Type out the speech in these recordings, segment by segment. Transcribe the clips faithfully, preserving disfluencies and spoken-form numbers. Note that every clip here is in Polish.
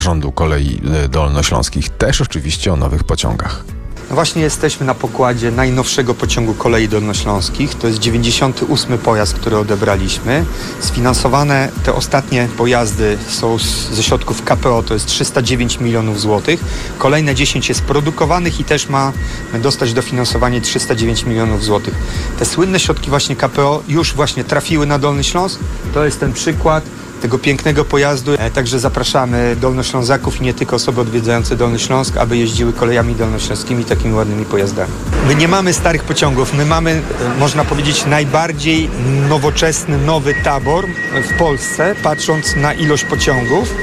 Zarządu Kolei Dolnośląskich, też oczywiście o nowych pociągach. No właśnie jesteśmy na pokładzie najnowszego pociągu Kolei Dolnośląskich. To jest dziewięćdziesiąty ósmy pojazd, który odebraliśmy. Sfinansowane te ostatnie pojazdy są ze środków K P O, to jest trzysta dziewięć milionów złotych. Kolejne dziesięć jest produkowanych i też ma dostać dofinansowanie trzysta dziewięć milionów złotych. Te słynne środki właśnie K P O już właśnie trafiły na Dolny Śląsk. To jest ten przykład tego pięknego pojazdu. Także zapraszamy Dolnoślązaków i nie tylko osoby odwiedzające Dolny Śląsk, aby jeździły kolejami dolnośląskimi takimi ładnymi pojazdami. My nie mamy starych pociągów, my mamy, można powiedzieć, najbardziej nowoczesny, nowy tabor w Polsce, patrząc na ilość pociągów.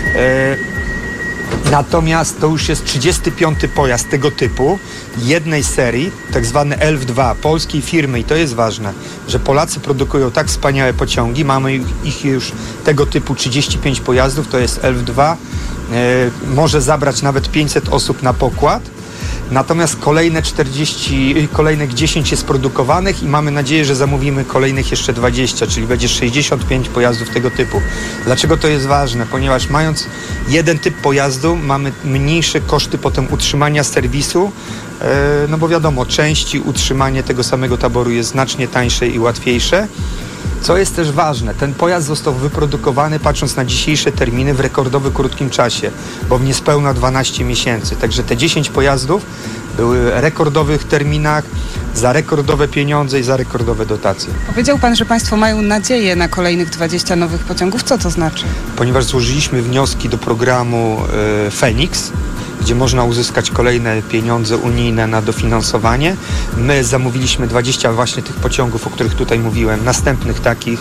Natomiast to już jest trzydziesty piąty pojazd tego typu, jednej serii, tak zwany Elf dwa, polskiej firmy, i to jest ważne, że Polacy produkują tak wspaniałe pociągi, mamy ich już tego typu trzydzieści pięć pojazdów, to jest Elf dwa, e, może zabrać nawet pięćset osób na pokład. Natomiast kolejne czterdzieści, kolejnych dziesięć jest produkowanych i mamy nadzieję, że zamówimy kolejnych jeszcze dwadzieścia, czyli będzie sześćdziesiąt pięć pojazdów tego typu. Dlaczego to jest ważne? Ponieważ mając jeden typ pojazdu, mamy mniejsze koszty potem utrzymania serwisu, no bo wiadomo, części, utrzymanie tego samego taboru jest znacznie tańsze i łatwiejsze. Co jest też ważne, ten pojazd został wyprodukowany, patrząc na dzisiejsze terminy, w rekordowo krótkim czasie, bo w niespełna dwanaście miesięcy. Także te dziesięć pojazdów były w rekordowych terminach, za rekordowe pieniądze i za rekordowe dotacje. Powiedział pan, że państwo mają nadzieję na kolejnych dwadzieścia nowych pociągów. Co to znaczy? Ponieważ złożyliśmy wnioski do programu y, Feniks, gdzie można uzyskać kolejne pieniądze unijne na dofinansowanie. My zamówiliśmy dwadzieścia właśnie tych pociągów, o których tutaj mówiłem, następnych takich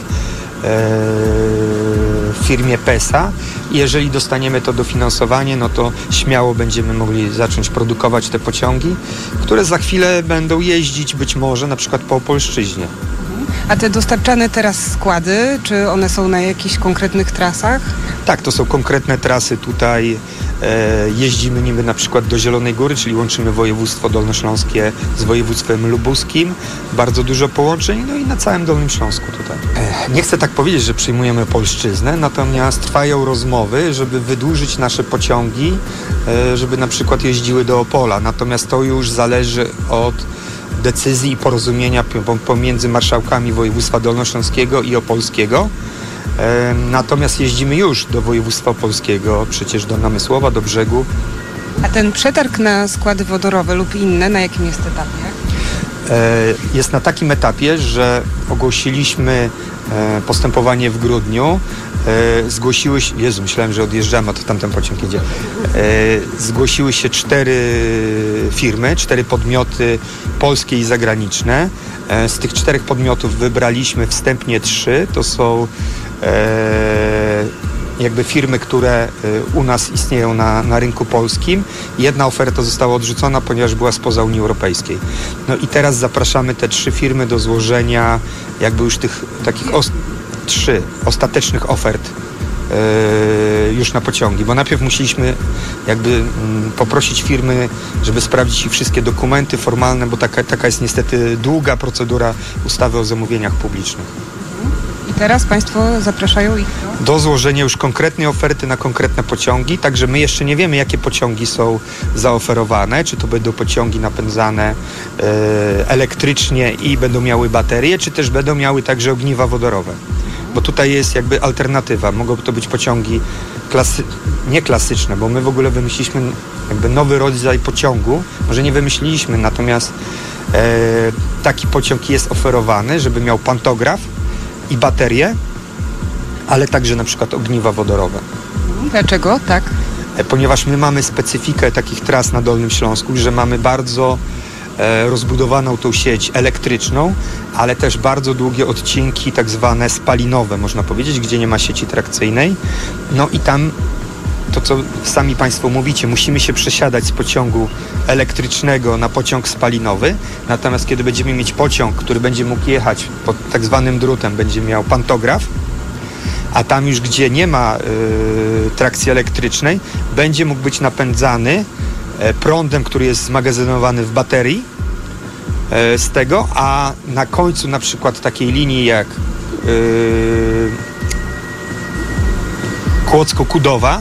w firmie PESA. I jeżeli dostaniemy to dofinansowanie, no to śmiało będziemy mogli zacząć produkować te pociągi, które za chwilę będą jeździć być może na przykład po Opolszczyźnie. A te dostarczane teraz składy, czy one są na jakichś konkretnych trasach? Tak, to są konkretne trasy. Tutaj e, jeździmy niby na przykład do Zielonej Góry, czyli łączymy województwo dolnośląskie z województwem lubuskim. Bardzo dużo połączeń, no i na całym Dolnym Śląsku tutaj. E, nie chcę tak powiedzieć, że przyjmujemy Polszczyznę, natomiast trwają rozmowy, żeby wydłużyć nasze pociągi, e, żeby na przykład jeździły do Opola. Natomiast to już zależy od decyzji i porozumienia pomiędzy marszałkami województwa dolnośląskiego i opolskiego. E, natomiast jeździmy już do województwa opolskiego, przecież do Namysłowa, do Brzegu. A ten przetarg na składy wodorowe lub inne, na jakim jest etapie? E, jest na takim etapie, że ogłosiliśmy e, postępowanie w grudniu. E, zgłosiły się, Jezu, myślałem, że odjeżdżamy, a to tamten pociąg jedzie. E, zgłosiły się cztery firmy, cztery podmioty polskie i zagraniczne. E, z tych czterech podmiotów wybraliśmy wstępnie trzy. To są e, jakby firmy, które u nas istnieją na, na rynku polskim. Jedna oferta została odrzucona, ponieważ była spoza Unii Europejskiej. No i teraz zapraszamy te trzy firmy do złożenia jakby już tych takich os- trzy ostatecznych ofert yy, już na pociągi, bo najpierw musieliśmy jakby yy, poprosić firmy, żeby sprawdzić ich wszystkie dokumenty formalne, bo taka, taka jest niestety długa procedura ustawy o zamówieniach publicznych. I teraz państwo zapraszają ich do? Do złożenia już konkretnej oferty na konkretne pociągi, także my jeszcze nie wiemy, jakie pociągi są zaoferowane, czy to będą pociągi napędzane e, elektrycznie i będą miały baterie, czy też będą miały także ogniwa wodorowe. Bo tutaj jest jakby alternatywa. Mogą to być pociągi klasy- nie klasyczne, bo my w ogóle wymyśliliśmy jakby nowy rodzaj pociągu. Może nie wymyśliliśmy, natomiast e, taki pociąg jest oferowany, żeby miał pantograf i baterie, ale także na przykład ogniwa wodorowe. Dlaczego? Tak. Ponieważ my mamy specyfikę takich tras na Dolnym Śląsku, że mamy bardzo e, rozbudowaną tą sieć elektryczną, ale też bardzo długie odcinki tak zwane spalinowe, można powiedzieć, gdzie nie ma sieci trakcyjnej. No i tam to, co sami państwo mówicie, musimy się przesiadać z pociągu elektrycznego na pociąg spalinowy, natomiast kiedy będziemy mieć pociąg, który będzie mógł jechać pod tak zwanym drutem, będzie miał pantograf, a tam już, gdzie nie ma y, trakcji elektrycznej, będzie mógł być napędzany y, prądem, który jest zmagazynowany w baterii y, z tego, a na końcu na przykład takiej linii jak y, Kłodzko-Kudowa,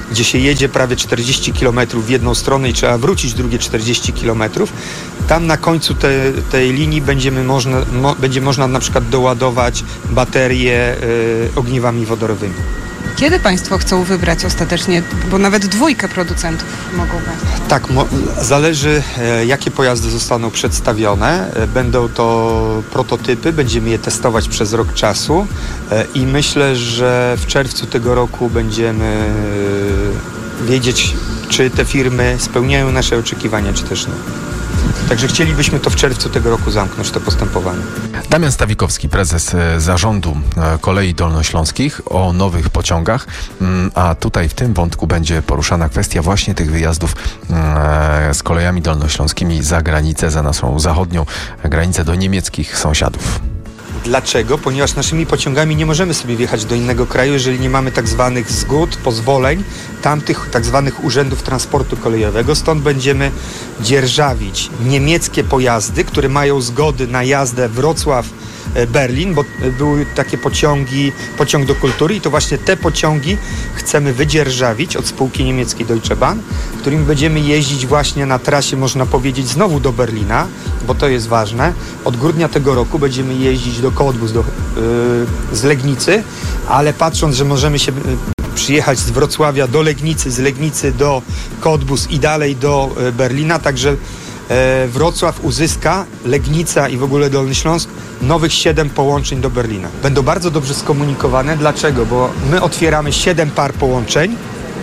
gdzie się jedzie prawie czterdzieści kilometrów w jedną stronę i trzeba wrócić drugie czterdzieści kilometrów, tam na końcu te, tej linii będziemy można, mo, będzie można na przykład doładować baterie y, ogniwami wodorowymi. Kiedy Państwo chcą wybrać ostatecznie, bo nawet dwójkę producentów mogą być? Tak, mo- zależy e, jakie pojazdy zostaną przedstawione. E, będą to prototypy, będziemy je testować przez rok czasu e, i myślę, że w czerwcu tego roku będziemy e, wiedzieć, czy te firmy spełniają nasze oczekiwania, czy też nie. Także chcielibyśmy to w czerwcu tego roku zamknąć, to postępowanie. Damian Stawikowski, prezes zarządu Kolei Dolnośląskich, o nowych pociągach, a tutaj w tym wątku będzie poruszana kwestia właśnie tych wyjazdów z kolejami dolnośląskimi za granicę, za naszą zachodnią granicę do niemieckich sąsiadów. Dlaczego? Ponieważ naszymi pociągami nie możemy sobie wjechać do innego kraju, jeżeli nie mamy tak zwanych zgód, pozwoleń, tamtych tak zwanych urzędów transportu kolejowego. Stąd będziemy dzierżawić niemieckie pojazdy, które mają zgody na jazdę Wrocław-Berlin, bo były takie pociągi, pociąg do kultury i to właśnie te pociągi chcemy wydzierżawić od spółki niemieckiej Deutsche Bahn, którymi będziemy jeździć właśnie na trasie, można powiedzieć, znowu do Berlina, bo to jest ważne. Od grudnia tego roku będziemy jeździć do Cottbus, do, yy, z Legnicy, ale patrząc, że możemy się yy, przyjechać z Wrocławia do Legnicy, z Legnicy do Cottbus i dalej do yy, Berlina, także yy, Wrocław uzyska, Legnica i w ogóle Dolny Śląsk, nowych siedem połączeń do Berlina. Będą bardzo dobrze skomunikowane. Dlaczego? Bo my otwieramy siedem par połączeń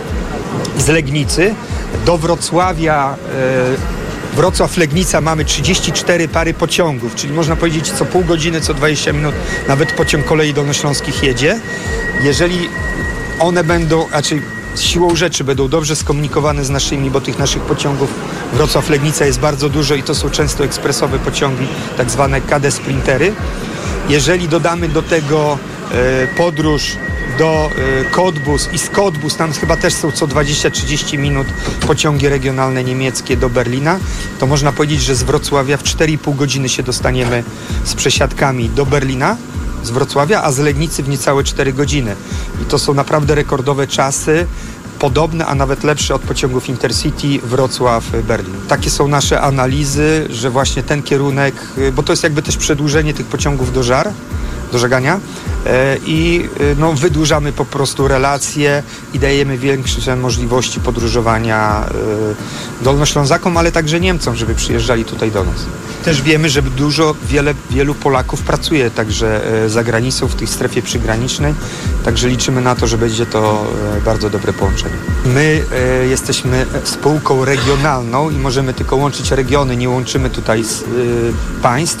z Legnicy do Wrocławia. Yy, Wrocław-Legnica mamy trzydzieści cztery pary pociągów, czyli można powiedzieć co pół godziny, co dwadzieścia minut nawet pociąg Kolei Dolnośląskich jedzie. Jeżeli one będą, raczej siłą rzeczy będą dobrze skomunikowane z naszymi, bo tych naszych pociągów Wrocław-Legnica jest bardzo dużo i to są często ekspresowe pociągi, tak zwane K D Sprintery. Jeżeli dodamy do tego e, podróż do y, Cottbus i z Cottbus, tam chyba też są co dwadzieścia trzydzieści minut pociągi regionalne niemieckie do Berlina, to można powiedzieć, że z Wrocławia w cztery i pół godziny się dostaniemy z przesiadkami do Berlina z Wrocławia, a z Legnicy w niecałe cztery godziny. I to są naprawdę rekordowe czasy, podobne, a nawet lepsze od pociągów Intercity Wrocław-Berlin. Takie są nasze analizy, że właśnie ten kierunek, bo to jest jakby też przedłużenie tych pociągów do Żar, do żegania i no, wydłużamy po prostu relacje i dajemy większe możliwości podróżowania Dolnoślązakom, ale także Niemcom, żeby przyjeżdżali tutaj do nas. Też wiemy, że dużo, wiele, wielu Polaków pracuje także za granicą w tej strefie przygranicznej, także liczymy na to, że będzie to bardzo dobre połączenie. My e, jesteśmy spółką regionalną i możemy tylko łączyć regiony, nie łączymy tutaj z, e, państw.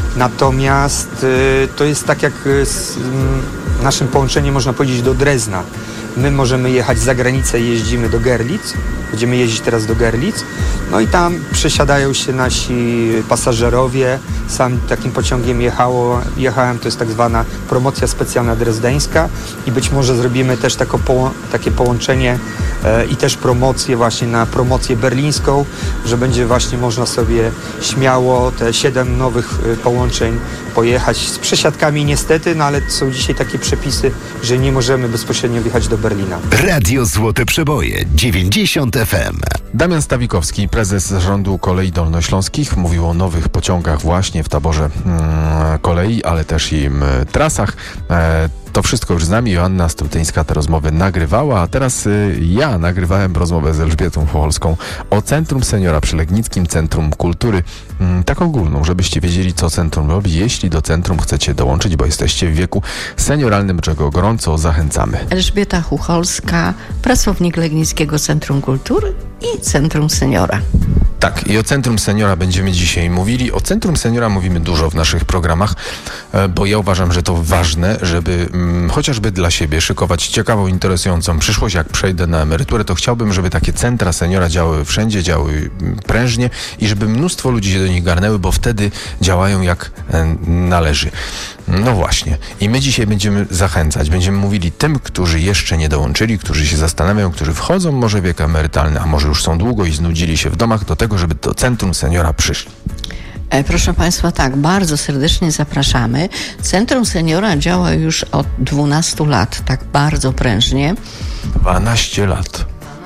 Natomiast y, to jest tak jak z y, naszym połączeniem, można powiedzieć, do Drezna. My możemy jechać za granicę i jeździmy do Görlitz. Będziemy jeździć teraz do Görlitz. No i tam przesiadają się nasi pasażerowie. Sam takim pociągiem jechało, jechałem, to jest tak zwana promocja specjalna drezdeńska i być może zrobimy też taką poło- takie połączenie e, i też promocję właśnie na promocję berlińską, że będzie właśnie można sobie śmiało te siedem nowych e, połączeń pojechać z przesiadkami niestety, no ale są dzisiaj takie przepisy, że nie możemy bezpośrednio wjechać do Berlina. Radio Złote Przeboje dziewięćdziesiąt F M. Damian Stawikowski, prezes zarządu Kolei Dolnośląskich, mówił o nowych pociągach właśnie w taborze mm, kolei, ale też i mm, trasach. E, to wszystko już z nami. Joanna Strutyńska te rozmowy nagrywała, a teraz y, ja nagrywałem rozmowę z Elżbietą Chocholską o Centrum Seniora przy Legnickim Centrum Kultury. Mm, tak ogólną, żebyście wiedzieli, co centrum robi, jeśli do centrum chcecie dołączyć, bo jesteście w wieku senioralnym, czego gorąco zachęcamy. Elżbieta Chocholska, pracownik Legnickiego Centrum Kultury i Centrum Seniora. Tak, i o Centrum Seniora będziemy dzisiaj mówili. O Centrum Seniora mówimy dużo w naszych programach, bo ja uważam, że to ważne, żeby mm, chociażby dla siebie szykować ciekawą, interesującą przyszłość. Jak przejdę na emeryturę, to chciałbym, żeby takie centra seniora działały wszędzie, działały prężnie i żeby mnóstwo ludzi się do nich garnęły, bo wtedy działają jak e, należy. No właśnie. I my dzisiaj będziemy zachęcać, będziemy mówili tym, którzy jeszcze nie dołączyli, którzy się zastanawiają, którzy wchodzą może w wiek emerytalny, a może już są długo i znudzili się w domach, do tego, żeby do Centrum Seniora przyszli. Proszę Państwa, tak, bardzo serdecznie zapraszamy. Centrum Seniora działa już od dwunastu lat, tak bardzo prężnie. dwanaście lat.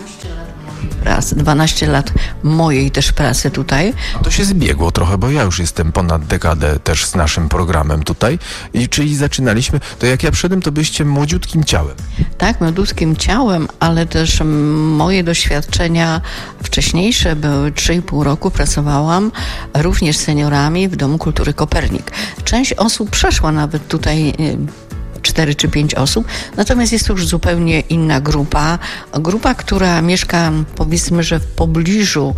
Pracy, dwanaście lat mojej też pracy tutaj. To się zbiegło trochę, bo ja już jestem ponad dekadę też z naszym programem tutaj. I czyli zaczynaliśmy, to jak ja przyszedłem, to byście młodziutkim ciałem. Tak, młodziutkim ciałem, ale też moje doświadczenia wcześniejsze były trzy i pół roku. Pracowałam również z seniorami w Domu Kultury Kopernik. Część osób przeszła nawet tutaj, cztery czy pięć osób, natomiast jest to już zupełnie inna grupa. Grupa, która mieszka, powiedzmy, że w pobliżu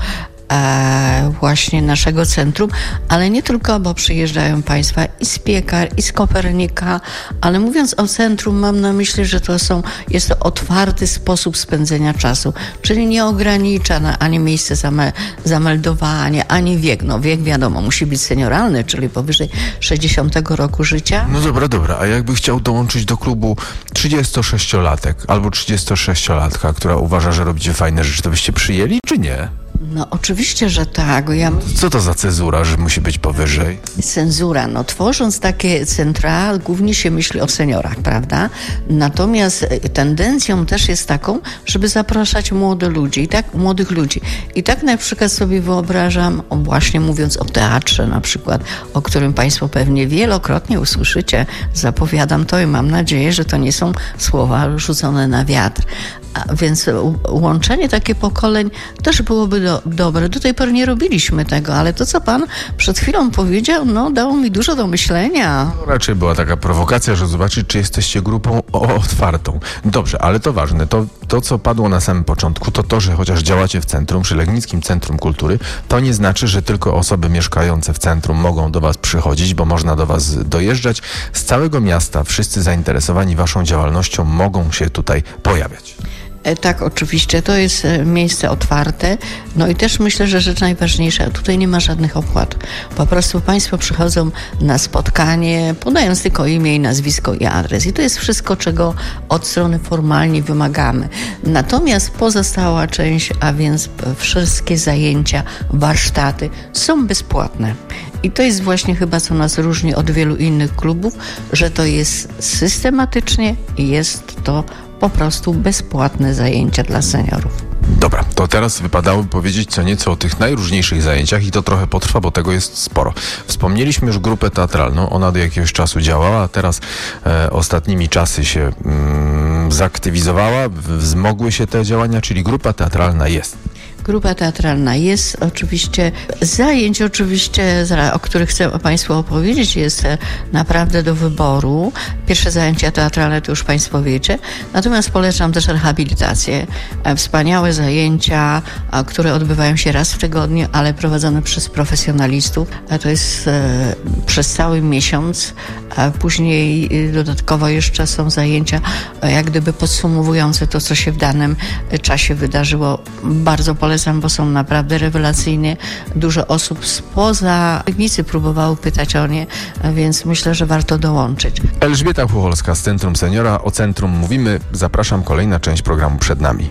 e, właśnie naszego centrum, ale nie tylko, bo przyjeżdżają Państwa i z Piekar, i z Kopernika, ale mówiąc o centrum, mam na myśli, że to są, jest to otwarty sposób spędzenia czasu, czyli nie ogranicza na ani miejsce zame, zameldowania, ani wiek. No wiek wiadomo, musi być senioralny, czyli powyżej sześćdziesiątego roku życia. No dobra, dobra, a jakby chciał dołączyć do klubu trzydziestosześciolatek albo trzydziestosześciolatka, która uważa, że robicie fajne rzeczy, to byście przyjęli, czy nie? No oczywiście, że tak. Ja... Co to za cezura, że musi być powyżej? Cenzura. No tworząc takie centra, głównie się myśli o seniorach, prawda? Natomiast tendencją też jest taką, żeby zapraszać młode ludzi, i tak, młodych ludzi. I tak na przykład sobie wyobrażam, właśnie mówiąc o teatrze na przykład, o którym Państwo pewnie wielokrotnie usłyszycie, zapowiadam to i mam nadzieję, że to nie są słowa rzucone na wiatr. A więc łączenie takie pokoleń też byłoby do, dobre. Do tej pory nie robiliśmy tego, ale to, co Pan przed chwilą powiedział, no dało mi dużo do myślenia. No, raczej była taka prowokacja, żeby zobaczyć, czy jesteście grupą otwartą. Dobrze, ale to ważne. To, to, co padło na samym początku, to to, że chociaż działacie w centrum, przy Legnickim Centrum Kultury, to nie znaczy, że tylko osoby mieszkające w centrum mogą do Was przychodzić, bo można do Was dojeżdżać. Z całego miasta wszyscy zainteresowani Waszą działalnością mogą się tutaj pojawiać. Tak, oczywiście, to jest miejsce otwarte. No i też myślę, że rzecz najważniejsza, tutaj nie ma żadnych opłat. Po prostu Państwo przychodzą na spotkanie, podając tylko imię i nazwisko i adres. I to jest wszystko, czego od strony formalnej wymagamy. Natomiast pozostała część, a więc wszystkie zajęcia, warsztaty są bezpłatne. I to jest właśnie chyba, co nas różni od wielu innych klubów, że to jest systematycznie i jest to po prostu bezpłatne zajęcia dla seniorów. Dobra, to teraz wypadałoby powiedzieć co nieco o tych najróżniejszych zajęciach i to trochę potrwa, bo tego jest sporo. Wspomnieliśmy już grupę teatralną, ona do jakiegoś czasu działała, a teraz e, ostatnimi czasy się mm, zaktywizowała, wzmogły się te działania, czyli grupa teatralna jest. Grupa teatralna jest oczywiście, zajęć oczywiście, o których chcę Państwu opowiedzieć, jest naprawdę do wyboru. Pierwsze zajęcia teatralne to już Państwo wiecie, natomiast polecam też rehabilitację. Wspaniałe zajęcia, które odbywają się raz w tygodniu, ale prowadzone przez profesjonalistów. To jest e, przez cały miesiąc, a później dodatkowo jeszcze są zajęcia jak gdyby podsumowujące to, co się w danym czasie wydarzyło. Bardzo polecam, bo są naprawdę rewelacyjnie. Dużo osób spoza Legnicy próbowało pytać o nie, więc myślę, że warto dołączyć. Elżbieta Chucholska z Centrum Seniora. O Centrum mówimy. Zapraszam, kolejna część programu przed nami.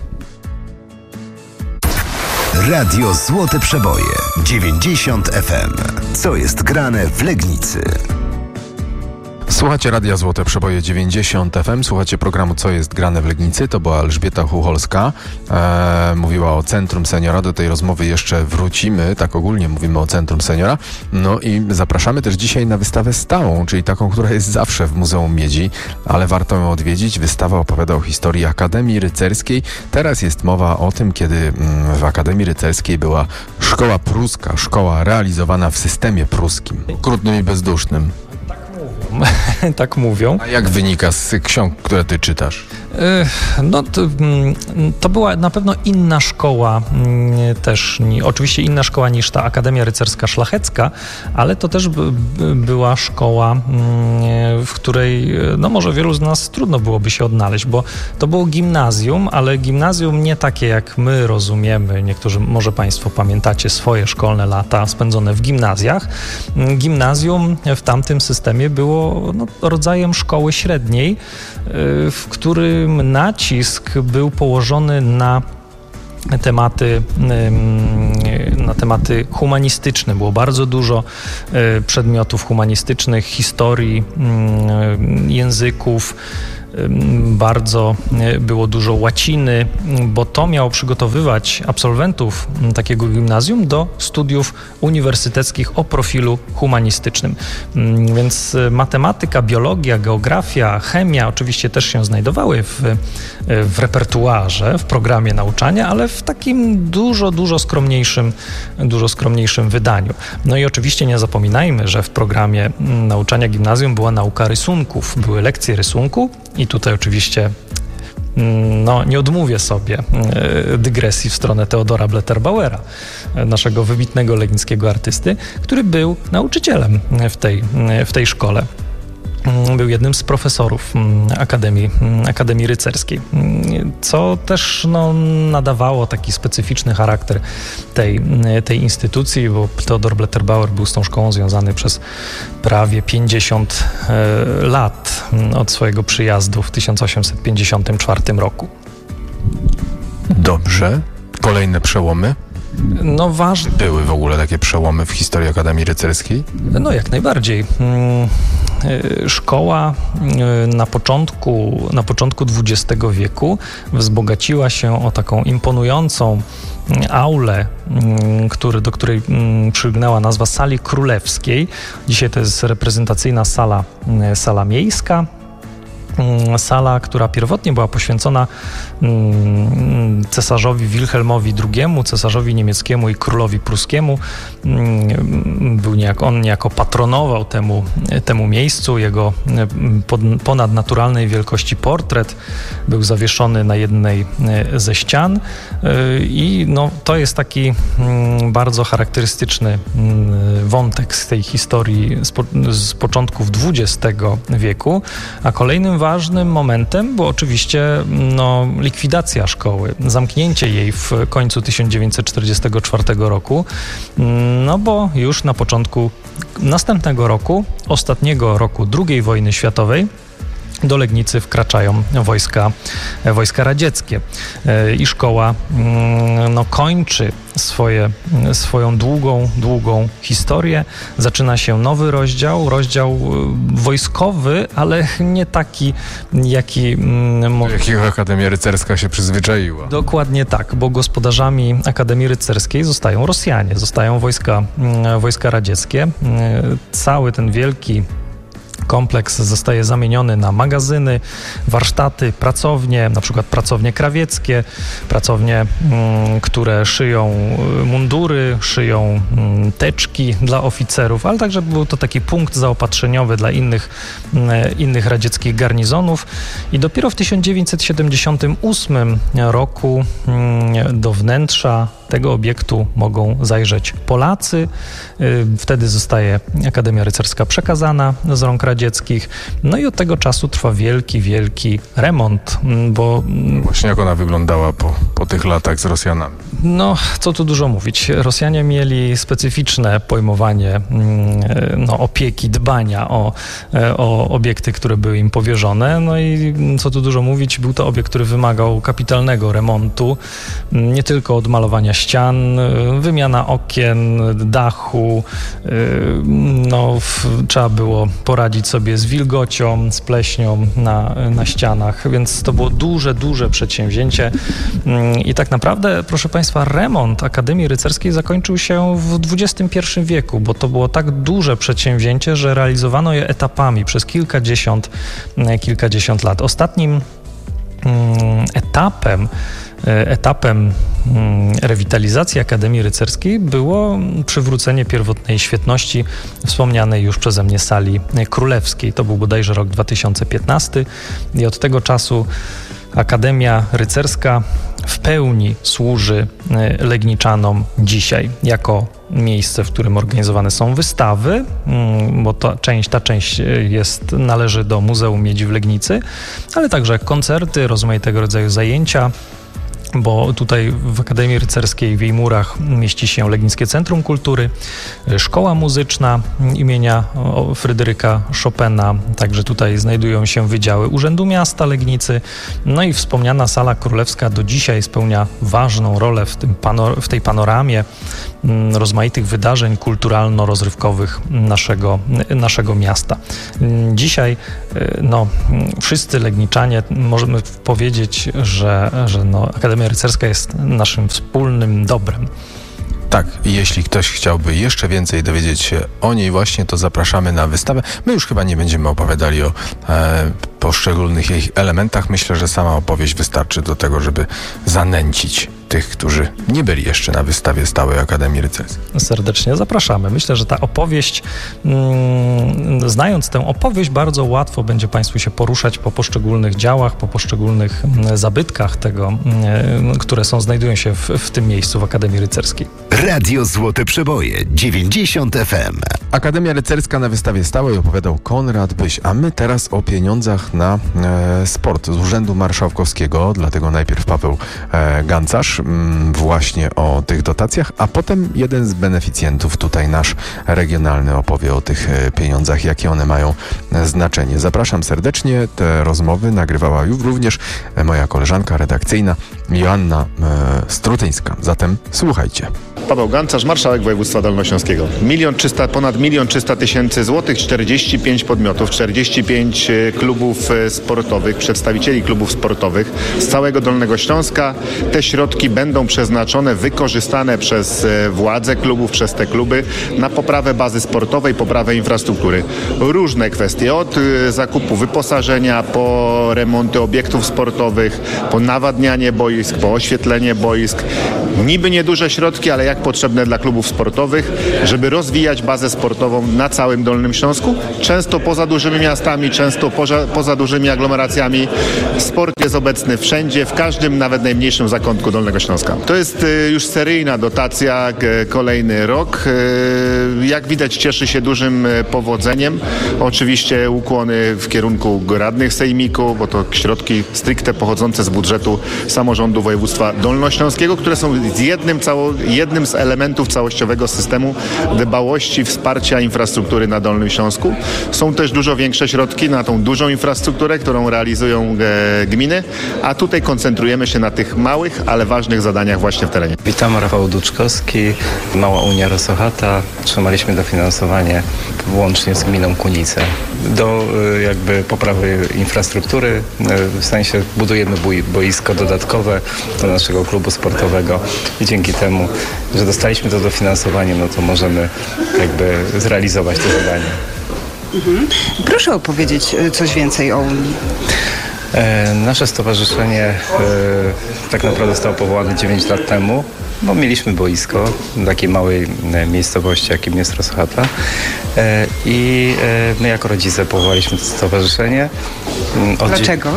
Radio Złote Przeboje dziewięćdziesiąt F M. Co jest grane w Legnicy? Słuchacie Radia Złote Przeboje dziewięćdziesiąt F M, słuchacie programu Co jest grane w Legnicy, to była Elżbieta Chucholska, e, mówiła o Centrum Seniora, do tej rozmowy jeszcze wrócimy, tak ogólnie mówimy o Centrum Seniora, no i zapraszamy też dzisiaj na wystawę stałą, czyli taką, która jest zawsze w Muzeum Miedzi, ale warto ją odwiedzić. Wystawa opowiada o historii Akademii Rycerskiej. Teraz jest mowa o tym, kiedy mm, w Akademii Rycerskiej była szkoła pruska, szkoła realizowana w systemie pruskim, okrutnym i bezdusznym. Tak mówią. A jak wynika z ksiąg, które ty czytasz? No to, to była na pewno inna szkoła też, oczywiście inna szkoła niż ta Akademia Rycerska Szlachecka, ale to też była szkoła, w której no może wielu z nas trudno byłoby się odnaleźć, bo to było gimnazjum, ale gimnazjum nie takie jak my rozumiemy. Niektórzy, może Państwo pamiętacie swoje szkolne lata spędzone w gimnazjach. Gimnazjum w tamtym systemie było no, rodzajem szkoły średniej, w którym nacisk był położony na tematy, na tematy humanistyczne. Było bardzo dużo przedmiotów humanistycznych, historii, języków. Bardzo było dużo łaciny, bo to miało przygotowywać absolwentów takiego gimnazjum do studiów uniwersyteckich o profilu humanistycznym. Więc matematyka, biologia, geografia, chemia oczywiście też się znajdowały w, w repertuarze, w programie nauczania, ale w takim dużo, dużo skromniejszym, dużo skromniejszym wydaniu. No i oczywiście nie zapominajmy, że w programie nauczania gimnazjum była nauka rysunków, były lekcje rysunku. I tutaj oczywiście no, nie odmówię sobie dygresji w stronę Teodora Blätter-Bauera, naszego wybitnego legnickiego artysty, który był nauczycielem w tej, w tej szkole. Był jednym z profesorów Akademii, Akademii Rycerskiej, co też no, nadawało taki specyficzny charakter tej, tej instytucji, bo Teodor Blätter-Bauer był z tą szkołą związany przez prawie pięćdziesiąt lat od swojego przyjazdu w tysiąc osiemset pięćdziesiątym czwartym roku. Dobrze. Kolejne przełomy? No ważne. Były w ogóle takie przełomy w historii Akademii Rycerskiej? No jak najbardziej. Szkoła na początku, na początku dwudziestego wieku wzbogaciła się o taką imponującą aulę, który, do której przylgnęła nazwa Sali Królewskiej. Dzisiaj to jest reprezentacyjna sala, sala miejska. Sala, która pierwotnie była poświęcona cesarzowi Wilhelmowi drugiemu, cesarzowi niemieckiemu i królowi pruskiemu. Był niejako, on niejako patronował temu, temu miejscu. Jego ponadnaturalnej wielkości portret był zawieszony na jednej ze ścian i no, to jest taki bardzo charakterystyczny wątek z tej historii z, po, z początków dwudziestego wieku, a kolejnym ważnym momentem było oczywiście no, likwidacja szkoły, zamknięcie jej w końcu tysiąc dziewięćset czterdziestego czwartego roku, no bo już na początku następnego roku, ostatniego roku drugiej wojny światowej, do Legnicy wkraczają wojska, wojska radzieckie i szkoła no, kończy swoje, swoją długą, długą historię. Zaczyna się nowy rozdział, rozdział wojskowy, ale nie taki, jaki... Do jakiego Akademia Rycerska się przyzwyczaiła. Dokładnie tak, bo gospodarzami Akademii Rycerskiej zostają Rosjanie, zostają wojska, wojska radzieckie. Cały ten wielki kompleks zostaje zamieniony na magazyny, warsztaty, pracownie, na przykład pracownie krawieckie, pracownie, mm, które szyją mundury, szyją mm, teczki dla oficerów, ale także był to taki punkt zaopatrzeniowy dla innych, mm, innych radzieckich garnizonów. I dopiero w tysiąc dziewięćset siedemdziesiątym ósmym roku mm, do wnętrza tego obiektu mogą zajrzeć Polacy. Wtedy zostaje Akademia Rycerska przekazana z rąk radzieckich. No i od tego czasu trwa wielki, wielki remont, bo... Właśnie jak ona wyglądała po, po tych latach z Rosjanami? No, co tu dużo mówić. Rosjanie mieli specyficzne pojmowanie no, opieki, dbania o, o obiekty, które były im powierzone. No i co tu dużo mówić, był to obiekt, który wymagał kapitalnego remontu, nie tylko odmalowania ścian, wymiana okien, dachu, no, w, trzeba było poradzić sobie z wilgocią, z pleśnią na, na ścianach, więc to było duże, duże przedsięwzięcie i tak naprawdę, proszę Państwa, remont Akademii Rycerskiej zakończył się w dwudziestym pierwszym wieku, bo to było tak duże przedsięwzięcie, że realizowano je etapami przez kilkadziesiąt, kilkadziesiąt lat. Ostatnim etapem Etapem rewitalizacji Akademii Rycerskiej było przywrócenie pierwotnej świetności wspomnianej już przeze mnie Sali Królewskiej. To był bodajże rok dwa tysiące piętnasty i od tego czasu Akademia Rycerska w pełni służy Legniczanom dzisiaj jako miejsce, w którym organizowane są wystawy, bo ta część, ta część jest, należy do Muzeum Miedzi w Legnicy, ale także koncerty, rozmaitego rodzaju zajęcia bo tutaj w Akademii Rycerskiej w jej murach mieści się Legnickie Centrum Kultury, Szkoła Muzyczna imienia Fryderyka Chopina, także tutaj znajdują się wydziały Urzędu Miasta Legnicy, no i wspomniana Sala Królewska do dzisiaj spełnia ważną rolę w, tym pano- w tej panoramie rozmaitych wydarzeń kulturalno-rozrywkowych naszego, naszego miasta. Dzisiaj no, wszyscy legniczanie możemy powiedzieć, że, że no, Akademia Rycerska jest naszym wspólnym dobrem. Tak, jeśli ktoś chciałby jeszcze więcej dowiedzieć się o niej właśnie, to zapraszamy na wystawę. My już chyba nie będziemy opowiadali o e, poszczególnych jej elementach. Myślę, że sama opowieść wystarczy do tego, żeby zanęcić tych, którzy nie byli jeszcze na wystawie Stałej Akademii Rycerskiej. Serdecznie zapraszamy. Myślę, że ta opowieść, mm, znając tę opowieść, bardzo łatwo będzie Państwu się poruszać po poszczególnych działach, po poszczególnych mm, zabytkach tego, mm, które są, znajdują się w, w tym miejscu w Akademii Rycerskiej. Radio Złote Przeboje, dziewięćdziesiąt F M. Akademia Rycerska na wystawie Stałej opowiadał Konrad Byś, a my teraz o pieniądzach na e, sport z Urzędu Marszałkowskiego, dlatego najpierw Paweł e, Gancarz m, właśnie o tych dotacjach, a potem jeden z beneficjentów, tutaj nasz regionalny, opowie o tych e, pieniądzach, jakie one mają e, znaczenie. Zapraszam serdecznie, te rozmowy nagrywała już również e, moja koleżanka redakcyjna Joanna e, Strutyńska. Zatem słuchajcie. Paweł Gancarz, marszałek województwa dolnośląskiego. Milion trzysta, ponad milion trzysta tysięcy złotych, czterdzieści pięć podmiotów, czterdzieści pięć klubów sportowych, przedstawicieli klubów sportowych z całego Dolnego Śląska. Te środki będą przeznaczone, wykorzystane przez władze klubów, przez te kluby na poprawę bazy sportowej, poprawę infrastruktury. Różne kwestie, od zakupu wyposażenia, po remonty obiektów sportowych, po nawadnianie boisk, po oświetlenie boisk. Niby nieduże środki, ale jak potrzebne dla klubów sportowych, żeby rozwijać bazę sportową na całym Dolnym Śląsku. Często poza dużymi miastami, często poza, poza dużymi aglomeracjami. Sport jest obecny wszędzie, w każdym, nawet najmniejszym zakątku Dolnego Śląska. To jest y, już seryjna dotacja, y, kolejny rok. Y, jak widać, cieszy się dużym y, powodzeniem. Oczywiście ukłony w kierunku radnych sejmiku, bo to środki stricte pochodzące z budżetu samorządu województwa dolnośląskiego, które są z jednym, cało, jednym z elementów całościowego systemu dbałości, wsparcia infrastruktury na Dolnym Śląsku. Są też dużo większe środki na tą dużą infrastrukturę, którą realizują e, gminy, a tutaj koncentrujemy się na tych małych, ale ważnych zadaniach właśnie w terenie. Witam, Rafał Duczkowski, Mała Unia Rosochata. Otrzymaliśmy dofinansowanie łącznie z gminą Kunice do e, jakby poprawy infrastruktury, e, w sensie budujemy boi, boisko dodatkowe do naszego klubu sportowego i dzięki temu, że dostaliśmy to dofinansowanie, no to możemy jakby zrealizować to zadanie. Mhm. Proszę opowiedzieć coś więcej o Unii. E, nasze stowarzyszenie e, tak naprawdę zostało powołane dziewięć lat temu, bo mieliśmy boisko w takiej małej e, miejscowości, jakim jest Rosochata e, i e, my jako rodzice powołaliśmy to stowarzyszenie. Od Dlaczego?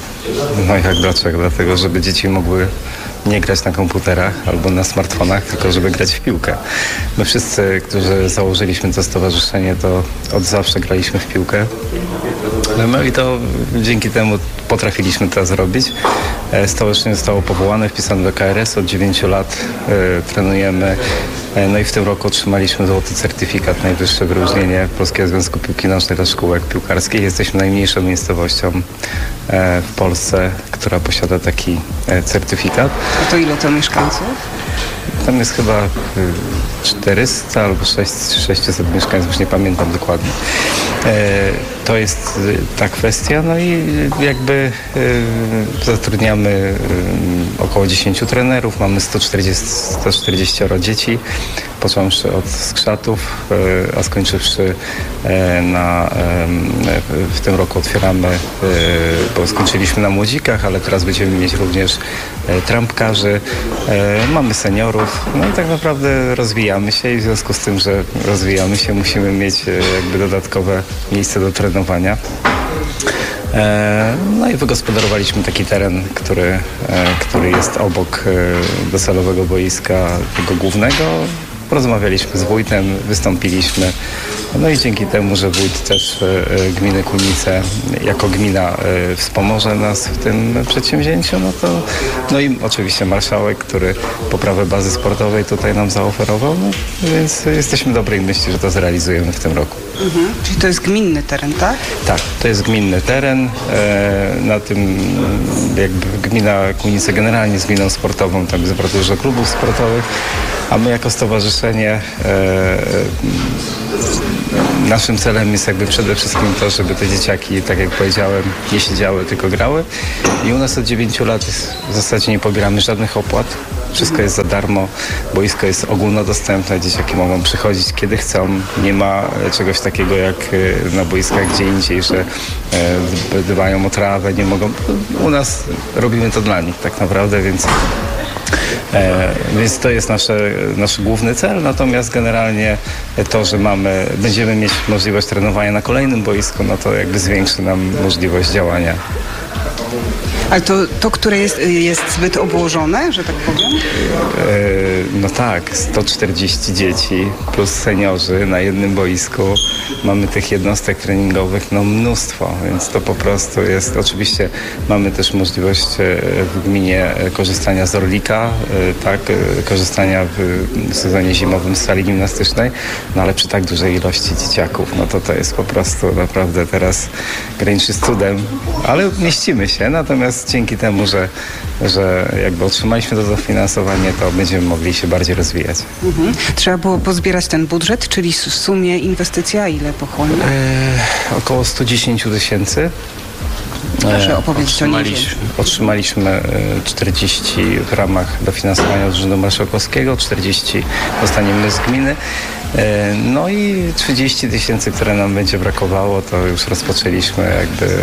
No jak dlaczego? Dlatego, żeby dzieci mogły nie grać na komputerach albo na smartfonach, tylko żeby grać w piłkę. My wszyscy, którzy założyliśmy to stowarzyszenie, to od zawsze graliśmy w piłkę. No i to dzięki temu potrafiliśmy to zrobić. Stowarzyszenie zostało powołane, wpisane do K R S. Od dziewięciu lat y, trenujemy. No i w tym roku otrzymaliśmy złoty certyfikat, najwyższe wyróżnienie Polskiego Związku Piłki Nożnej dla szkółek piłkarskich. Jesteśmy najmniejszą miejscowością e, w Polsce, która posiada taki e, certyfikat. A to ile to mieszkańców? Tam jest chyba czterysta albo sześćset mieszkańców, już nie pamiętam dokładnie. To jest ta kwestia, no i jakby zatrudniamy około dziesięciu trenerów, mamy sto czterdzieści, sto czterdzieści dzieci, począwszy od skrzatów, a skończywszy na, w tym roku otwieramy, bo skończyliśmy na młodzikach, ale teraz będziemy mieć również trampkarzy, mamy seniorów, no i tak naprawdę rozwijamy się i w związku z tym, że rozwijamy się, musimy mieć jakby dodatkowe miejsce do trenowania. No i wygospodarowaliśmy taki teren, który, który jest obok docelowego boiska tego głównego. Porozmawialiśmy z wójtem, wystąpiliśmy. No i dzięki temu, że wójt też e, gminy Kunice jako gmina e, wspomoże nas w tym przedsięwzięciu, no to no i oczywiście marszałek, który poprawę bazy sportowej tutaj nam zaoferował, no, więc jesteśmy dobrej myśli, że to zrealizujemy w tym roku. Mhm. Czyli to jest gminny teren, tak? Tak, to jest gminny teren. E, na tym jakby gmina Kunice generalnie jest gminą sportową, tam jest bardzo dużo klubów sportowych, a my jako stowarzyszenie e, naszym celem jest jakby przede wszystkim to, żeby te dzieciaki, tak jak powiedziałem, nie siedziały, tylko grały. I u nas od dziewięciu lat w zasadzie nie pobieramy żadnych opłat. Wszystko jest za darmo, boisko jest ogólnodostępne, dzieciaki mogą przychodzić kiedy chcą. Nie ma czegoś takiego jak na boiskach gdzie indziej, że dbają o trawę, nie mogą. U nas robimy to dla nich tak naprawdę, więc E, więc to jest nasze, nasz główny cel, natomiast generalnie to, że mamy, będziemy mieć możliwość trenowania na kolejnym boisku, no to jakby zwiększy nam możliwość działania. Ale to, to które jest, jest zbyt obłożone, że tak powiem? E, no tak, sto czterdzieści dzieci plus seniorzy na jednym boisku. Mamy tych jednostek treningowych no mnóstwo, więc to po prostu jest, oczywiście mamy też możliwość w gminie korzystania z Orlika, tak, korzystania w sezonie zimowym z sali gimnastycznej, no ale przy tak dużej ilości dzieciaków, no to to jest po prostu naprawdę teraz graniczy z cudem, ale mieścimy się, natomiast dzięki temu, że, że jakby otrzymaliśmy to dofinansowanie, to będziemy mogli się bardziej rozwijać. Mhm. Trzeba było pozbierać ten budżet, czyli w sumie inwestycja ile pochłonęła? E, około sto dziesięć tysięcy. Proszę opowiedzieć o niej. Otrzymaliśmy czterdzieści w ramach dofinansowania od Urzędu Marszałkowskiego, czterdzieści dostaniemy z gminy. No i trzydzieści tysięcy, które nam będzie brakowało, to już rozpoczęliśmy jakby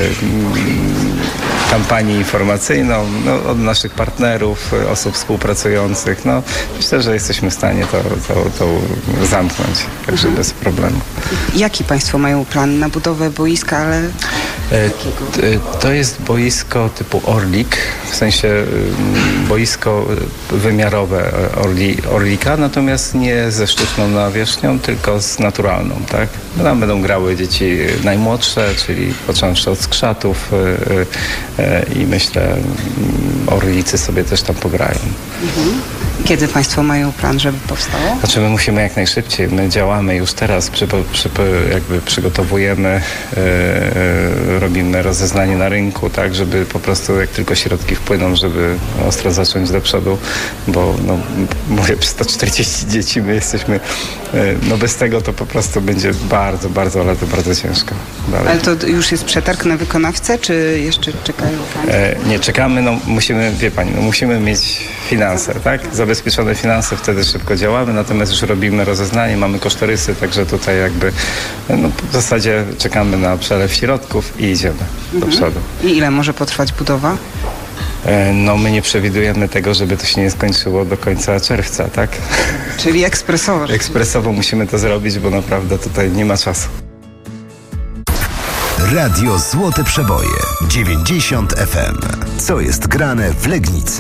kampanię informacyjną no, od naszych partnerów, osób współpracujących. No, myślę, że jesteśmy w stanie to, to, to zamknąć, także bez problemu. Jaki Państwo mają plan na budowę boiska, ale to jest boisko typu Orlik, w sensie boisko wymiarowe Orli, Orlika, natomiast nie ze sztuczną nawierzchnią, tylko z naturalną, tak? Tam będą grały dzieci najmłodsze, czyli począwszy od skrzatów i myślę, Orlicy sobie też tam pograją. Mhm. Kiedy Państwo mają plan, żeby powstało? Znaczy my musimy jak najszybciej. My działamy już teraz, przy, przy, jakby przygotowujemy, yy, robimy rozeznanie na rynku, tak, żeby po prostu jak tylko środki wpłyną, żeby ostro zacząć do przodu, bo no, mówię, przy sto czterdzieści dzieci my jesteśmy, yy, no bez tego to po prostu będzie bardzo, bardzo, ale to bardzo ciężko. Dalej. Ale to już jest przetarg na wykonawcę, czy jeszcze czekają Państwo? Yy, nie, czekamy, no musimy, wie Pani, no musimy mieć finanse, tak? Zabezpieczone finanse, wtedy szybko działamy, natomiast już robimy rozeznanie, mamy kosztorysy, także tutaj jakby no, w zasadzie czekamy na przelew środków i idziemy mhm. do przodu. I ile może potrwać budowa? No my nie przewidujemy tego, żeby to się nie skończyło do końca czerwca, tak? Czyli ekspresowo. Ekspresowo musimy to zrobić, bo naprawdę tutaj nie ma czasu. Radio Złote Przeboje dziewięćdziesiąt F M. Co jest grane w Legnicy?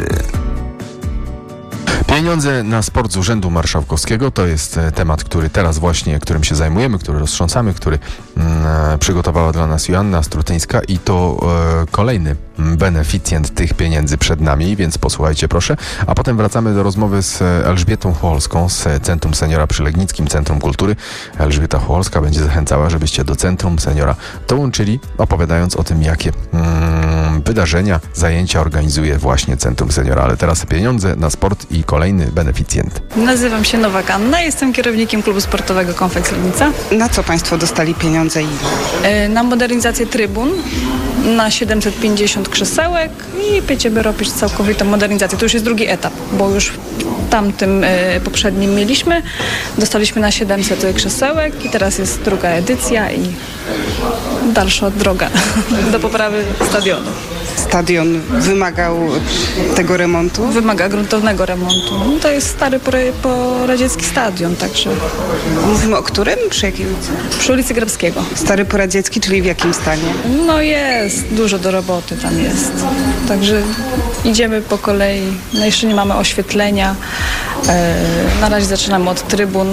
Pieniądze na sport z Urzędu Marszałkowskiego to jest temat, który teraz właśnie, którym się zajmujemy, który roztrząsamy, który mm, przygotowała dla nas Joanna Strutyńska i to e, kolejny beneficjent tych pieniędzy przed nami, więc posłuchajcie proszę. A potem wracamy do rozmowy z Elżbietą Chłolską z Centrum Seniora przy Legnickim Centrum Kultury. Elżbieta Chłolska będzie zachęcała, żebyście do Centrum Seniora dołączyli, opowiadając o tym, jakie mm, wydarzenia, zajęcia organizuje właśnie Centrum Seniora. Ale teraz pieniądze na sport i kolejny beneficjent. Nazywam się Nowak Anna, jestem kierownikiem klubu sportowego Konfekt Legnica. Na co Państwo dostali pieniądze i ile? Na modernizację trybun, na siedemset pięćdziesiąt krzesełek i będziemy robić całkowitą modernizację. To już jest drugi etap, bo już w tamtym e, poprzednim mieliśmy. Dostaliśmy na siedemset krzesełek i teraz jest druga edycja i dalsza droga do poprawy stadionu. Stadion wymagał tego remontu? Wymaga gruntownego remontu. No, to jest stary poradziecki stadion, także... Mówimy o którym? Przy jakiej ulicy? Przy ulicy Grabskiego. Stary poradziecki, czyli w jakim stanie? No jest, dużo do roboty tam jest. Także idziemy po kolei. No jeszcze nie mamy oświetlenia. E, na razie zaczynamy od trybun.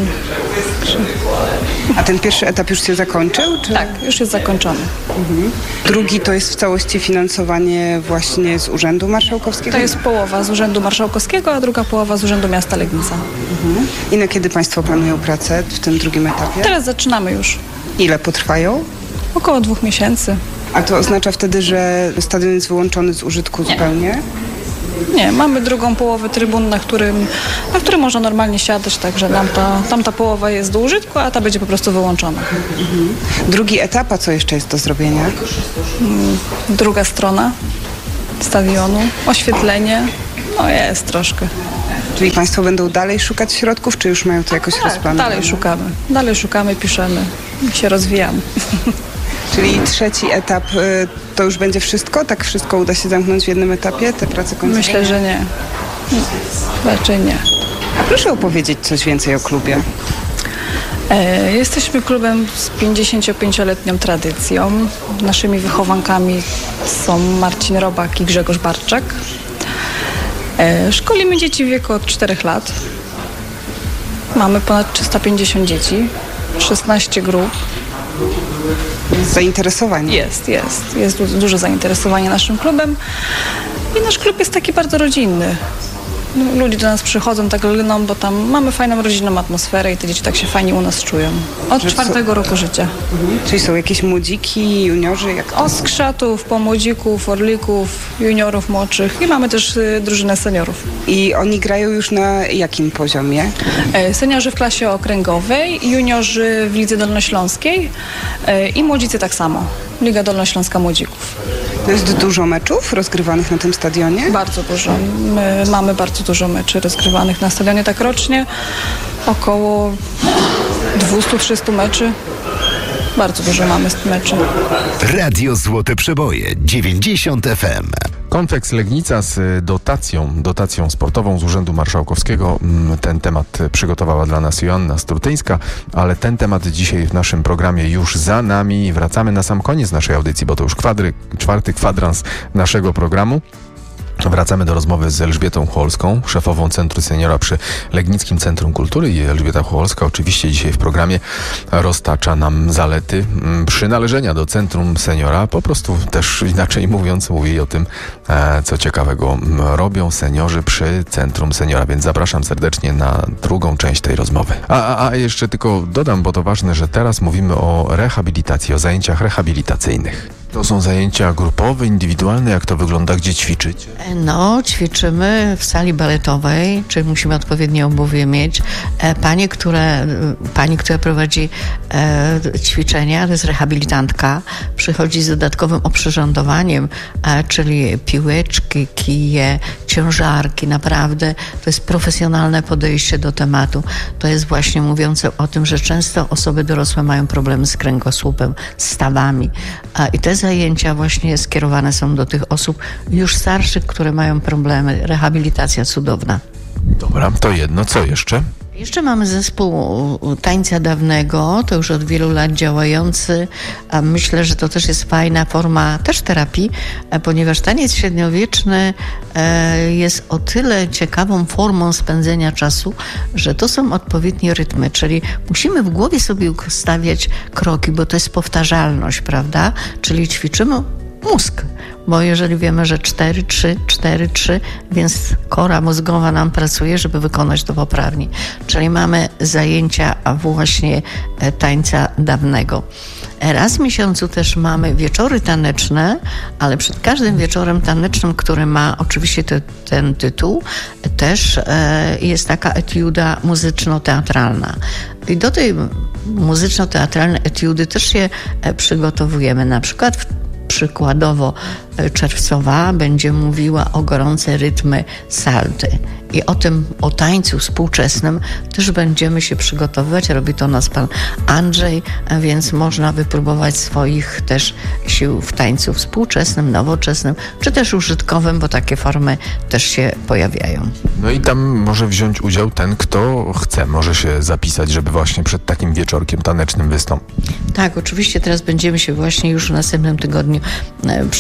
A ten pierwszy etap już się zakończył? Czy? Tak, już jest zakończony. Mhm. Drugi to jest w całości finansowanie właśnie z Urzędu Marszałkowskiego? To jest połowa z Urzędu Marszałkowskiego, a druga połowa z Urzędu Miasta Legnica. Mhm. I na kiedy Państwo planują pracę w tym drugim etapie? Teraz zaczynamy już. Ile potrwają? Około dwóch miesięcy. A to oznacza wtedy, że stadion jest wyłączony z użytku Nie. zupełnie? Nie, mamy drugą połowę trybun, na którym, na którym można normalnie siadać, także tamta, tamta połowa jest do użytku, a ta będzie po prostu wyłączona. Mhm. Drugi etap, a co jeszcze jest do zrobienia? Druga strona stadionu, oświetlenie, no jest troszkę. Czyli Państwo będą dalej szukać środków, czy już mają to jakoś Tak, rozplanowane? dalej szukamy, dalej szukamy, piszemy i się rozwijamy. Czyli trzeci etap y, to już będzie wszystko? Tak wszystko uda się zamknąć w jednym etapie, te prace końcowe? Myślę, że nie. Raczej nie. A proszę opowiedzieć coś więcej o klubie. E, jesteśmy klubem z pięćdziesięciopięcioletnią tradycją. Naszymi wychowankami są Marcin Robak i Grzegorz Barczak. E, szkolimy dzieci w wieku od czterech lat. Mamy ponad trzysta pięćdziesiąt dzieci, szesnaście grup. Zainteresowanie. Jest, jest. Jest du- duże zainteresowanie naszym klubem i nasz klub jest taki bardzo rodzinny. No, ludzie do nas przychodzą tak lgną, bo tam mamy fajną rodzinną atmosferę i te dzieci tak się fajnie u nas czują. Od Że czwartego co- roku życia. Mhm. Czyli są jakieś młodziki, juniorzy? Jak to? Od skrzatów, pomłodzików, orlików, juniorów młodszych i mamy też y, drużynę seniorów. I oni grają już na jakim poziomie? E, seniorzy w klasie okręgowej, juniorzy w Lidze Dolnośląskiej e, i młodzicy tak samo. Liga Dolnośląska Młodzików. To jest dużo meczów rozgrywanych na tym stadionie? Bardzo dużo. My mamy bardzo dużo meczy rozgrywanych na stadionie tak rocznie. Około dwieście do trzystu meczy. Bardzo dużo mamy meczy. Radio Złote Przeboje dziewięćdziesiąt F M. Kontekst Legnica z dotacją, dotacją sportową z Urzędu Marszałkowskiego. Ten temat przygotowała dla nas Joanna Strutyńska, ale ten temat dzisiaj w naszym programie już za nami. Wracamy na sam koniec naszej audycji, bo to już kwadry, czwarty kwadrans naszego programu. Wracamy do rozmowy z Elżbietą Chłolską, szefową Centrum Seniora przy Legnickim Centrum Kultury. I Elżbieta Chłolska oczywiście dzisiaj w programie roztacza nam zalety przynależenia do Centrum Seniora. Po prostu też inaczej mówiąc mówi o tym, co ciekawego robią seniorzy przy Centrum Seniora. Więc zapraszam serdecznie na drugą część tej rozmowy. A, a, a jeszcze tylko dodam, bo to ważne, że teraz mówimy o rehabilitacji, o zajęciach rehabilitacyjnych. To są zajęcia grupowe, indywidualne? Jak to wygląda? Gdzie ćwiczycie? No, ćwiczymy w sali baletowej, czyli musimy odpowiednie obuwie mieć. E, Pani, które, pani, która prowadzi e, ćwiczenia, to jest rehabilitantka, przychodzi z dodatkowym oprzyrządowaniem, e, czyli piłeczki, kije, ciężarki. Naprawdę to jest profesjonalne podejście do tematu. To jest właśnie mówiące o tym, że często osoby dorosłe mają problemy z kręgosłupem, z stawami. E, I te zajęcia właśnie skierowane są do tych osób już starszych, które mają problemy. Rehabilitacja cudowna. Dobra, to jedno. Co jeszcze? Jeszcze mamy zespół tańca dawnego, to już od wielu lat działający, a myślę, że to też jest fajna forma też terapii, ponieważ taniec średniowieczny jest o tyle ciekawą formą spędzenia czasu, że to są odpowiednie rytmy, czyli musimy w głowie sobie ustawiać kroki, bo to jest powtarzalność, prawda? Czyli ćwiczymy mózg, bo jeżeli wiemy, że cztery trzy, cztery trzy, więc kora mózgowa nam pracuje, żeby wykonać to poprawnie. Czyli mamy zajęcia właśnie tańca dawnego. Raz w miesiącu też mamy wieczory taneczne, ale przed każdym wieczorem tanecznym, który ma oczywiście te, ten tytuł, też e, jest taka etiuda muzyczno-teatralna. I do tej muzyczno-teatralnej etiudy też się e, przygotowujemy. Na przykład w Przykładowo czerwcowa będzie mówiła o gorące rytmy salty. I o tym, o tańcu współczesnym też będziemy się przygotowywać. Robi to nas pan Andrzej, więc można wypróbować swoich też sił w tańcu współczesnym, nowoczesnym, czy też użytkowym, bo takie formy też się pojawiają. No i tam może wziąć udział ten, kto chce. Może się zapisać, żeby właśnie przed takim wieczorkiem tanecznym wystąpić. Tak, oczywiście teraz będziemy się właśnie już w następnym tygodniu przygotowywać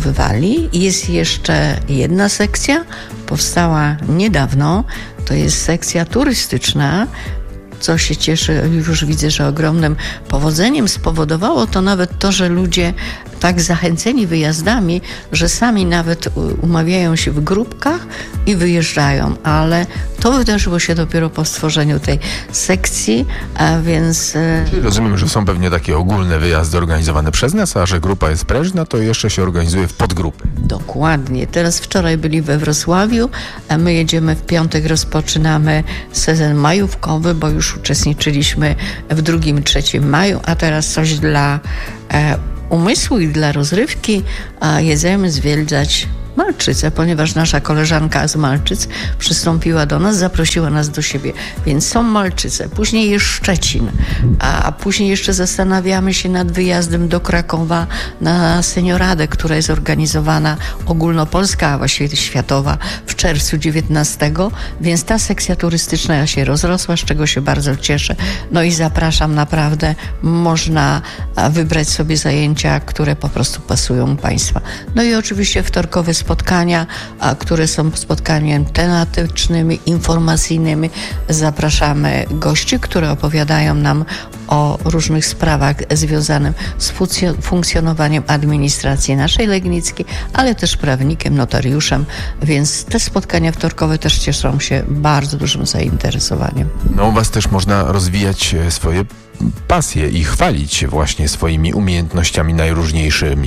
przygotowywali. Jest jeszcze jedna sekcja, powstała niedawno, to jest sekcja turystyczna, co się cieszy, już widzę, że ogromnym powodzeniem. Spowodowało to nawet to, że ludzie tak zachęceni wyjazdami, że sami nawet umawiają się w grupkach i wyjeżdżają, ale to wydarzyło się dopiero po stworzeniu tej sekcji, a więc... Czyli rozumiem, że są pewnie takie ogólne wyjazdy organizowane przez nas, a że grupa jest prężna, to jeszcze się organizuje w podgrupy. Dokładnie. Teraz wczoraj byli we Wrocławiu, a my jedziemy w piątek, rozpoczynamy sezon majówkowy, bo już uczestniczyliśmy w drugim i trzecim maju, a teraz coś dla e, umysłu i dla rozrywki, a jedziemy zwiedzać Malczyce, ponieważ nasza koleżanka z Malczyc przystąpiła do nas, zaprosiła nas do siebie. Więc są Malczyce, później jest Szczecin, a, a później jeszcze zastanawiamy się nad wyjazdem do Krakowa na senioradę, która jest organizowana ogólnopolska, a właściwie światowa w czerwcu dziewiętnastego, więc ta sekcja turystyczna się rozrosła, z czego się bardzo cieszę. No i zapraszam, naprawdę można wybrać sobie zajęcia, które po prostu pasują Państwa. No i oczywiście wtorkowe spotkania, a, które są spotkaniami tematycznymi, informacyjnymi. Zapraszamy gości, które opowiadają nam o różnych sprawach związanych z funkcjonowaniem administracji naszej legnickiej, ale też prawnikiem, notariuszem, więc te spotkania wtorkowe też cieszą się bardzo dużym zainteresowaniem. No u Was też można rozwijać swoje pasje i chwalić się właśnie swoimi umiejętnościami najróżniejszymi.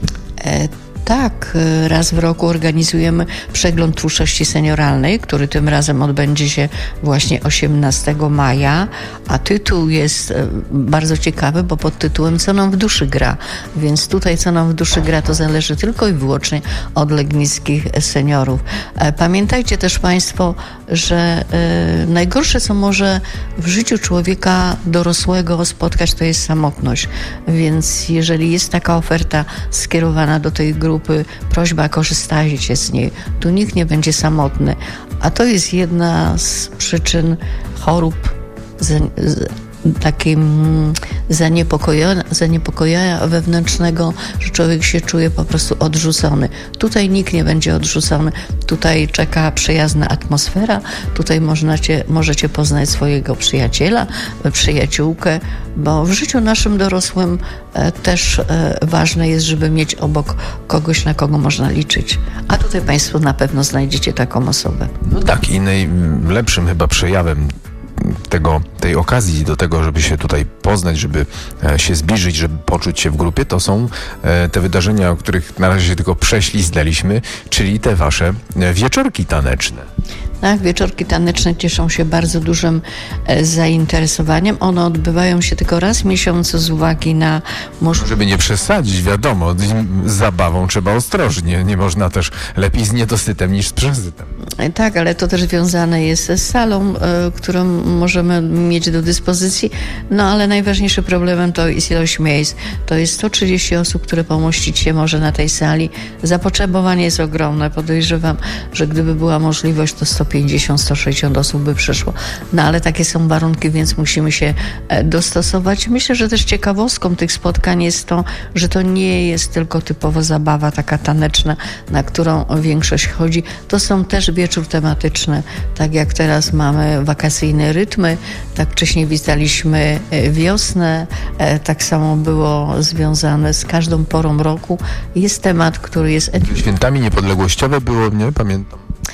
E, Tak, raz w roku organizujemy przegląd twórczości senioralnej, który tym razem odbędzie się właśnie osiemnastego maja, a tytuł jest bardzo ciekawy, bo pod tytułem Co nam w duszy gra, więc tutaj co nam w duszy gra to zależy tylko i wyłącznie od legnickich seniorów. Pamiętajcie też Państwo, że y, najgorsze, co może w życiu człowieka dorosłego spotkać, to jest samotność, więc jeżeli jest taka oferta skierowana do tej grupy, prośba, korzystajcie z niej. Tu nikt nie będzie samotny. A to jest jedna z przyczyn chorób z, z, takim zaniepokojenia, zaniepokojenia wewnętrznego, że człowiek się czuje po prostu odrzucony. Tutaj nikt nie będzie odrzucony. Tutaj czeka przyjazna atmosfera. Tutaj możecie, możecie poznać swojego przyjaciela, przyjaciółkę, bo w życiu naszym dorosłym e, też e, ważne jest, żeby mieć obok kogoś, na kogo można liczyć. A tutaj Państwo na pewno znajdziecie taką osobę. No tak, i najlepszym chyba przejawem tego, tej okazji do tego, żeby się tutaj poznać, żeby się zbliżyć, żeby poczuć się w grupie, to są te wydarzenia, o których na razie się tylko prześliznęliśmy, czyli te wasze wieczorki taneczne. Tak, wieczorki taneczne cieszą się bardzo dużym e, zainteresowaniem. One odbywają się tylko raz w miesiącu z uwagi na możliwość... Żeby nie przesadzić, wiadomo, z zabawą trzeba ostrożnie. Nie można też lepiej z niedosytem niż z przesytem. E, tak, ale to też związane jest z salą, e, którą możemy mieć do dyspozycji. No ale najważniejszym problemem to jest ilość miejsc. To jest sto trzydzieści osób, które pomieścić się może na tej sali. Zapotrzebowanie jest ogromne. Podejrzewam, że gdyby była możliwość, to sto pięćdziesiąt do stu sześćdziesięciu osób by przyszło. No ale takie są warunki, więc musimy się dostosować. Myślę, że też ciekawostką tych spotkań jest to, że to nie jest tylko typowo zabawa taka taneczna, na którą większość chodzi. To są też wieczór tematyczny. Tak jak teraz mamy wakacyjne rytmy, tak wcześniej witaliśmy wiosnę, tak samo było związane z każdą porą roku. Jest temat, który jest... Świętami niepodległościowe było, nie? Pamiętam.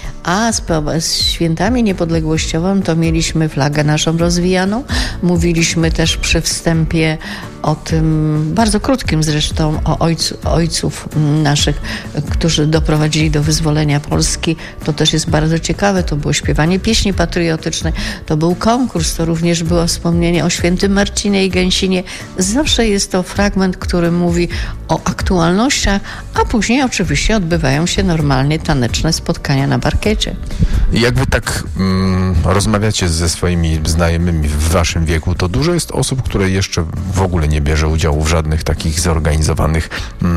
A z, z świętami niepodległościowym to mieliśmy flagę naszą rozwijaną. Mówiliśmy też przy wstępie o tym, bardzo krótkim zresztą, o ojcu, ojców naszych, którzy doprowadzili do wyzwolenia Polski. To też jest bardzo ciekawe. To było śpiewanie pieśni patriotycznej, to był konkurs, to również było wspomnienie o świętym Marcinie i Gęsinie. Zawsze jest to fragment, który mówi o aktualnościach, a później oczywiście odbywają się normalnie taneczne spotkania na parkiecie. Jak wy tak mm, rozmawiacie ze swoimi znajomymi w waszym wieku, to dużo jest osób, które jeszcze w ogóle nie bierze udziału w żadnych takich zorganizowanych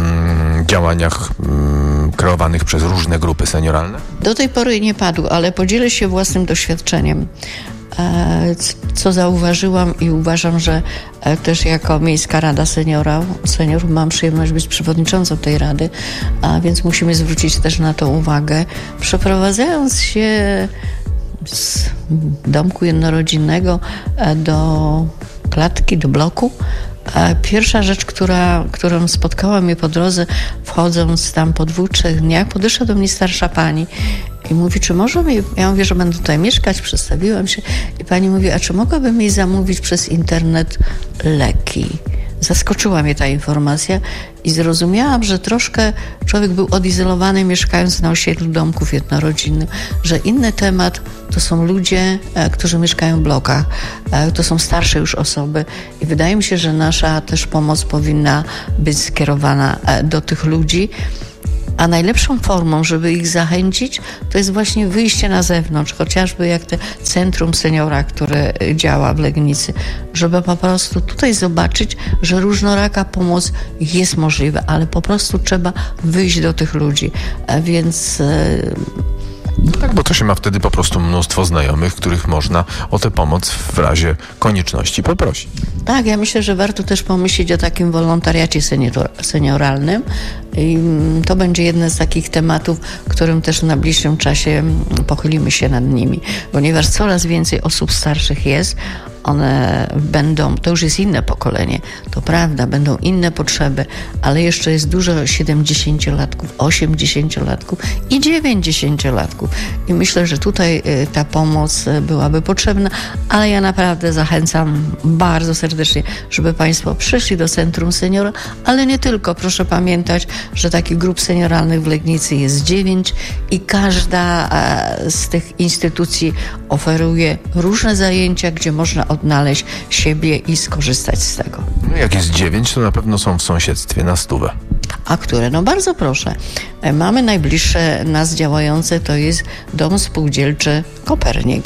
mm, działaniach mm, kreowanych przez różne grupy senioralne? Do tej pory nie padł, ale podzielę się własnym doświadczeniem. co zauważyłam i uważam, że też jako Miejska Rada Seniora, Seniorów mam przyjemność być przewodniczącą tej rady, a więc musimy zwrócić też na to uwagę. Przeprowadzając się z domku jednorodzinnego do klatki, do bloku, pierwsza rzecz, która, którą spotkała mnie po drodze, wchodząc tam po dwóch, trzech dniach, podeszła do mnie starsza pani i mówi, czy może mi, ja mówię, że będę tutaj mieszkać, przedstawiłam się i pani mówi, a czy mogłabym mi zamówić przez internet leki? Zaskoczyła mnie ta informacja i zrozumiałam, że troszkę człowiek był odizolowany, mieszkając na osiedlu domków jednorodzinnych, że inny temat to są ludzie, którzy mieszkają w blokach, to są starsze już osoby i wydaje mi się, że nasza też pomoc powinna być skierowana do tych ludzi. A najlepszą formą, żeby ich zachęcić, to jest właśnie wyjście na zewnątrz, chociażby jak te Centrum Seniora, które działa w Legnicy, żeby po prostu tutaj zobaczyć, że różnoraka pomoc jest możliwa, ale po prostu trzeba wyjść do tych ludzi. A więc... Tak, bo to się ma wtedy po prostu mnóstwo znajomych, których można o tę pomoc w razie konieczności poprosić. Tak, ja myślę, że warto też pomyśleć o takim wolontariacie senior, senioralnym i to będzie jeden z takich tematów, którym też w najbliższym czasie pochylimy się nad nimi, ponieważ coraz więcej osób starszych jest, one będą, to już jest inne pokolenie, to prawda, będą inne potrzeby, ale jeszcze jest dużo siedemdziesięciolatków, osiemdziesięciolatków i dziewięćdziesięciolatków. I myślę, że tutaj ta pomoc byłaby potrzebna, ale ja naprawdę zachęcam bardzo serdecznie, żeby Państwo przyszli do Centrum Seniora, ale nie tylko. Proszę pamiętać, że takich grup senioralnych w Legnicy jest dziewięć i każda z tych instytucji oferuje różne zajęcia, gdzie można odnaleźć siebie i skorzystać z tego. No jak jest dziewięć, to na pewno są w sąsiedztwie na stówę. A które? No bardzo proszę. Mamy najbliższe nas działające, to jest Dom Spółdzielczy Kopernik.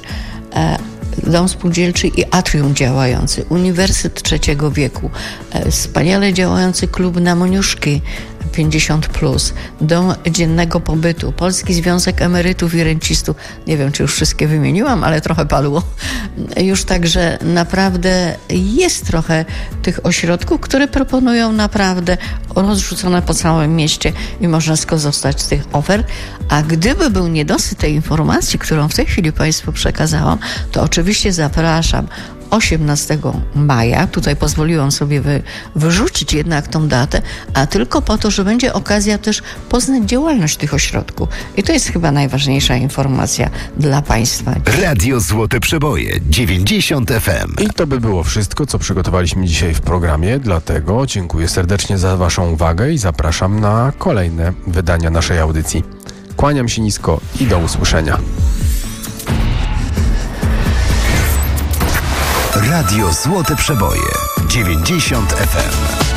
Dom Spółdzielczy i Atrium działający, Uniwersytet Trzeciego Wieku, wspaniale działający klub na Moniuszki pięćdziesiąt plus, Dom Dziennego Pobytu, Polski Związek Emerytów i Rencistów. Nie wiem, czy już wszystkie wymieniłam, ale trochę padło. Już także naprawdę jest trochę tych ośrodków, które proponują naprawdę rozrzucone po całym mieście i można skorzystać z tych ofert. A gdyby był niedosyt tej informacji, którą w tej chwili Państwu przekazałam, to oczywiście zapraszam osiemnastego maja, tutaj pozwoliłam sobie wy, wyrzucić jednak tą datę, a tylko po to, że będzie okazja też poznać działalność tych ośrodków. I to jest chyba najważniejsza informacja dla Państwa. Radio Złote Przeboje, dziewięćdziesiąt F M. I to by było wszystko, co przygotowaliśmy dzisiaj w programie, dlatego dziękuję serdecznie za Waszą uwagę i zapraszam na kolejne wydania naszej audycji. Kłaniam się nisko i do usłyszenia. Radio Złote Przeboje, dziewięćdziesiąt F M.